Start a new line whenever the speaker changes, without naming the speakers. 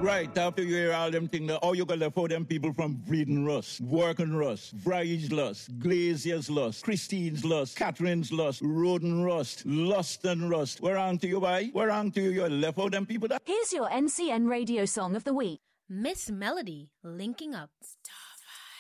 Right, after you hear all them things, how you gonna for them people from Breeden Rust, Working Rust, Bryage Lust, Glazier's Lust, Christine's Lust, Catherine's Lust, Roden Rust, Luston Rust. Where on to you, boy? Where on to you? You left out them people that?
Here's your NCN radio song of the week.
Miss Melody linking up. Stop.